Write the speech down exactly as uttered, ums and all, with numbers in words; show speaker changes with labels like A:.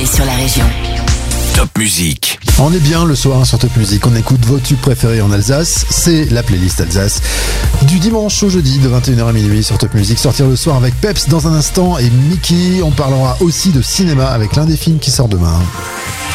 A: sur la région.
B: Top Musique.
C: On est bien le soir sur Top Musique, on écoute vos tubes préférés en Alsace, c'est la playlist Alsace. Du dimanche au jeudi de vingt et une heures à minuit sur Top Musique, sortir le soir avec Peps dans un instant et Mickey. On parlera aussi de cinéma avec l'un des films qui sort demain.